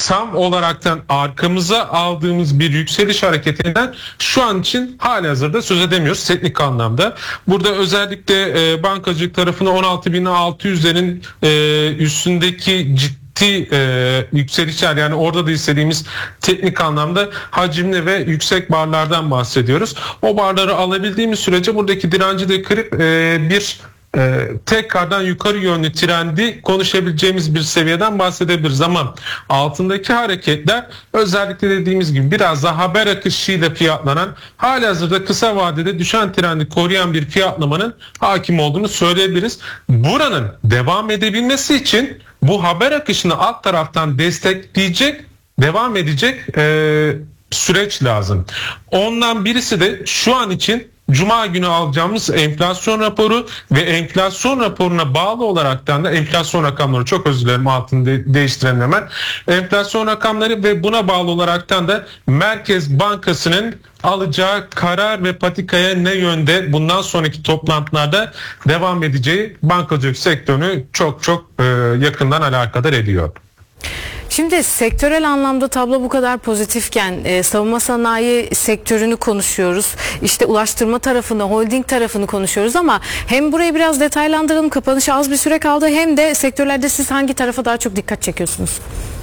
tam olaraktan arkamıza aldığımız bir yükseliş hareketinden şu an için halihazırda söz edemiyoruz teknik anlamda. Burada özellikle bankacılık tarafına 16.600'lerin üstündeki ciddi yükselişler, yani orada da istediğimiz teknik anlamda hacimli ve yüksek barlardan bahsediyoruz. O barları alabildiğimiz sürece buradaki direnci de kırıp bir tekrardan yukarı yönlü trendi konuşabileceğimiz bir seviyeden bahsedebiliriz, ama altındaki hareketler özellikle dediğimiz gibi biraz daha haber akışıyla fiyatlanan, halihazırda kısa vadede düşen trendi koruyan bir fiyatlamanın hakim olduğunu söyleyebiliriz. Buranın devam edebilmesi için bu haber akışını alt taraftan destekleyecek, devam edecek süreç lazım. Ondan birisi de şu an için Cuma günü alacağımız enflasyon raporu ve enflasyon raporuna bağlı olaraktan da enflasyon rakamları, çok özür dilerim altını değiştirelim hemen. Enflasyon rakamları ve buna bağlı olaraktan da Merkez Bankası'nın alacağı karar ve patikaya ne yönde bundan sonraki toplantılarda devam edeceği bankacılık sektörünü çok yakından alakadar ediyor. Şimdi sektörel anlamda tablo bu kadar pozitifken savunma sanayi sektörünü konuşuyoruz. İşte ulaştırma tarafını, holding tarafını konuşuyoruz, ama hem burayı biraz detaylandıralım, kapanışa az bir süre kaldı, hem de sektörlerde siz hangi tarafa daha çok dikkat çekiyorsunuz?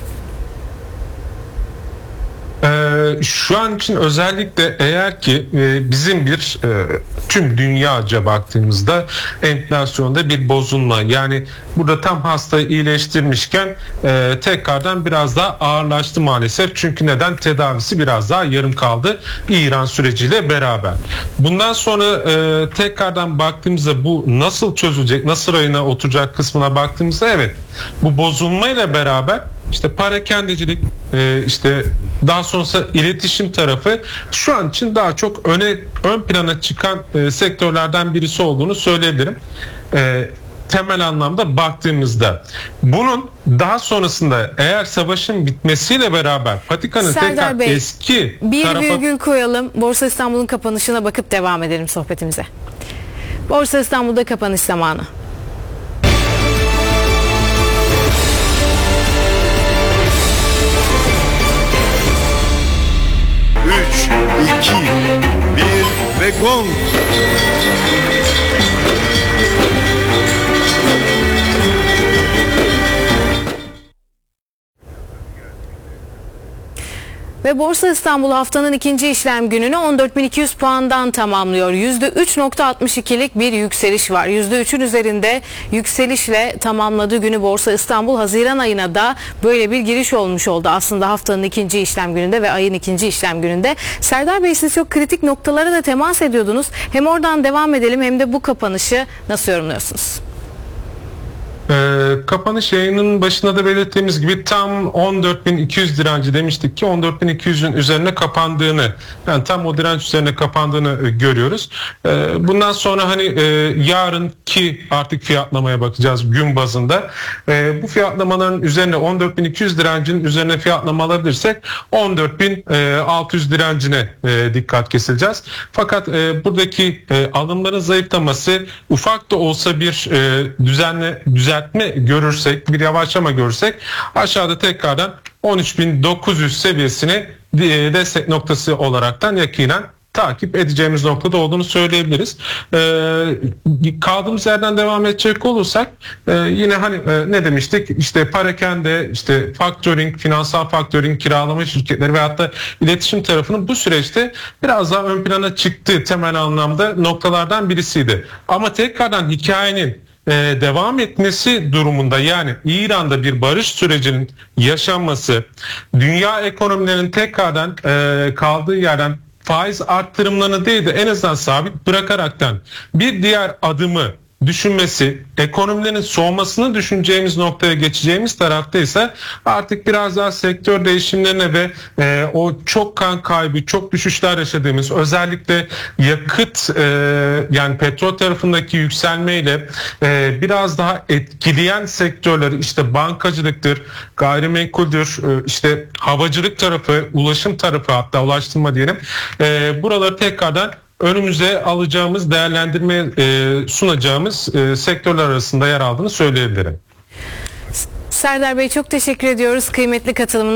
Şu an için özellikle eğer ki bizim bir tüm dünyaca baktığımızda enflasyonda bir bozulma, yani burada tam hastayı iyileştirmişken tekrardan biraz daha ağırlaştı maalesef. Çünkü neden? Tedavisi biraz daha yarım kaldı İran süreciyle beraber. Bundan sonra tekrardan baktığımızda bu nasıl çözülecek, nasıl rayına oturacak kısmına baktığımızda evet, bu bozulmayla beraber İşte parakendecilik, işte daha sonrasında iletişim tarafı şu an için daha çok ön plana çıkan sektörlerden birisi olduğunu söyleyebilirim. Temel anlamda baktığımızda bunun daha sonrasında eğer savaşın bitmesiyle beraber patikanın tekrar Bey, eski bir tarafa... virgül koyalım. Borsa İstanbul'un kapanışına bakıp devam edelim sohbetimize. Borsa İstanbul'da kapanış zamanı. Üç, iki, bir ve gong. Ve Borsa İstanbul haftanın ikinci işlem gününü 14.200 puandan tamamlıyor. %3.62'lik bir yükseliş var. %3'ün üzerinde yükselişle tamamladığı günü Borsa İstanbul. Haziran ayına da böyle bir giriş olmuş oldu aslında haftanın ikinci işlem gününde ve ayın ikinci işlem gününde. Serdar Bey, siz çok kritik noktalara da temas ediyordunuz. Hem oradan devam edelim hem de bu kapanışı nasıl yorumluyorsunuz? Kapanış yayının başında da belirttiğimiz gibi tam 14.200 direnci demiştik ki 14.200'ün üzerine kapandığını, yani tam o direnç üzerine kapandığını görüyoruz. Bundan sonra hani yarınki artık fiyatlamaya bakacağız gün bazında. Bu fiyatlamaların üzerine 14.200 direncinin üzerine fiyatlama alabilirsek 14.600 direncine dikkat kesileceğiz. Fakat buradaki alımların zayıflaması, ufak da olsa bir düzeltme görürsek, bir yavaşlama görürsek aşağıda tekrardan 13.900 seviyesini destek noktası olaraktan yakinen takip edeceğimiz noktada olduğunu söyleyebiliriz. Kaldığımız yerden devam edecek olursak yine hani ne demiştik? İşte parakende, işte factoring, finansal factoring, kiralama şirketleri ve hatta iletişim tarafının bu süreçte biraz daha ön plana çıktığı temel anlamda noktalardan birisiydi. Ama tekrardan hikayenin devam etmesi durumunda, yani İran'da bir barış sürecinin yaşanması, dünya ekonomilerinin tekrardan kaldığı yerden faiz arttırımlarını değil de en azından sabit bırakaraktan bir diğer adımı düşünmesi, ekonomilerin soğumasını düşüneceğimiz noktaya geçeceğimiz taraftaysa artık biraz daha sektör değişimlerine ve o çok kan kaybı, çok düşüşler yaşadığımız, özellikle yakıt yani petrol tarafındaki yükselmeyle biraz daha etkileyen sektörler, işte bankacılıktır, gayrimenkuldür, işte havacılık tarafı, ulaşım tarafı, hatta ulaştırma diyelim, buraları tekrardan önümüze alacağımız, değerlendirme sunacağımız sektörler arasında yer aldığını söyleyebilirim. Serdar Bey, çok teşekkür ediyoruz kıymetli katılımınız